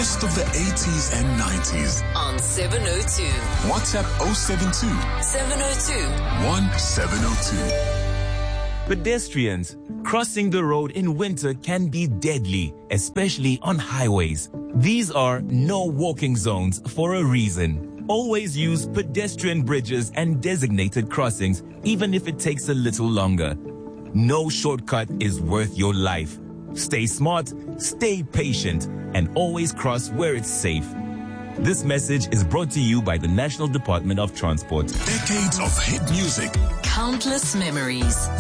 best of the 80s and 90s. On 702. WhatsApp 072 702 1702. Pedestrians, crossing the road in winter can be deadly, especially on highways. These are no walking zones for a reason. Always use pedestrian bridges and designated crossings, even if it takes a little longer. No shortcut is worth your life. Stay smart, stay patient, and always cross where it's safe. This message is brought to you by the National Department of Transport. Decades of hit music. Countless memories.